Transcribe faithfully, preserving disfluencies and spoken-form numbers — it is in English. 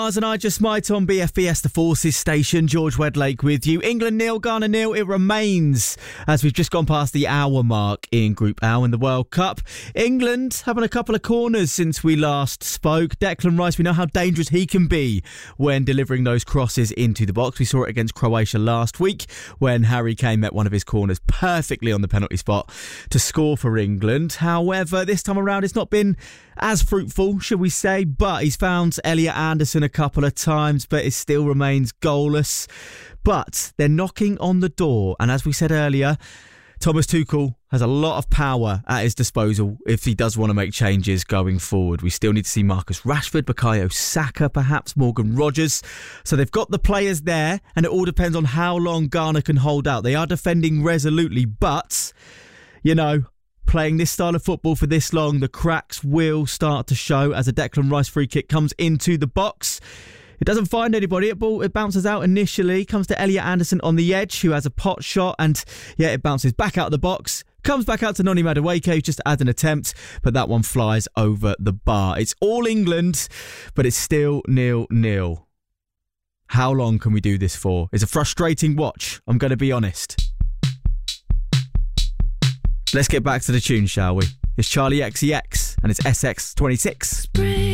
Mars and I just might on B F B S The Forces station. George Wedlake with you. England nil, Ghana nil. It remains as we've just gone past the hour mark in Group L in the World Cup. England having a couple of corners since we last spoke. Declan Rice, we know how dangerous he can be when delivering those crosses into the box. We saw it against Croatia last week when Harry Kane met one of his corners perfectly on the penalty spot to score for England. However, this time around it's not been as fruitful, shall we say, but he's found Elliot Anderson a couple of times, but it still remains goalless. But they're knocking on the door, and as we said earlier, Thomas Tuchel has a lot of power at his disposal if he does want to make changes going forward. We still need to see Marcus Rashford, Bukayo Saka, perhaps Morgan Rogers. So they've got the players there, and it all depends on how long Ghana can hold out. They are defending resolutely, but, you know, playing this style of football for this long, the cracks will start to show as a Declan Rice free kick comes into the box. It doesn't find anybody. It, ball, it bounces out initially, comes to Elliot Anderson on the edge, who has a pot shot, and yeah, it bounces back out of the box, comes back out to Noni Madueke, who just adds an attempt, but that one flies over the bar. It's all England, but it's still nil-nil. How long can we do this for? It's a frustrating watch, I'm going to be honest. Let's get back to the tune, shall we? It's Charlie X C X and it's S X twenty-six. Spring.